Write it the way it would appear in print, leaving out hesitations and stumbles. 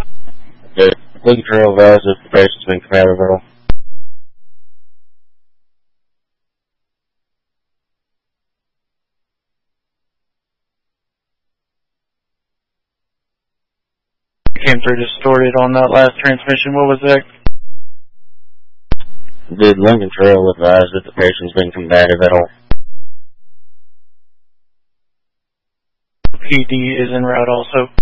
Did Lincoln Trail advise if the patient's been combative at all? Came through distorted on that last transmission. What was that? Did Lincoln Trail advise that the patient's been combative at all? PD is en route also.